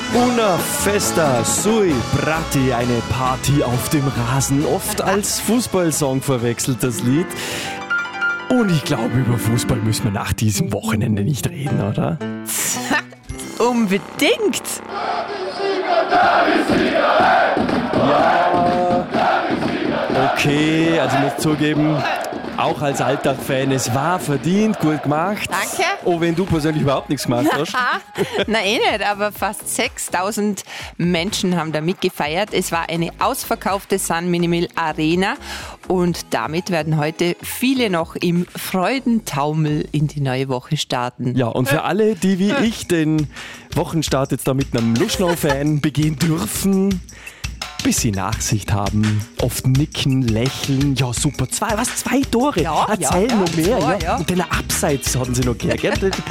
Una festa sui prati, eine Party auf dem Rasen. Oft als Fußballsong verwechselt das Lied. Und ich glaube, über Fußball müssen wir nach diesem Wochenende nicht reden, oder? Unbedingt. Ja, okay, also ich muss zugeben, auch als Alltag-Fan, es war verdient, gut gemacht. Danke. Oh, wenn du persönlich überhaupt nichts gemacht hast. Na nicht, aber fast 6.000 Menschen haben da mitgefeiert. Es war eine ausverkaufte San Minimil Arena und damit werden heute viele noch im Freudentaumel in die neue Woche starten. Ja, und für alle, die wie ich den Wochenstart jetzt da mit einem Luschnau-Fan begehen dürfen, bisschen Nachsicht haben, oft nicken, lächeln, ja super, zwei Tore, Ja, erzähl ja, noch mehr, zwei, ja. ja. Und den Abseits hatten sie noch gern.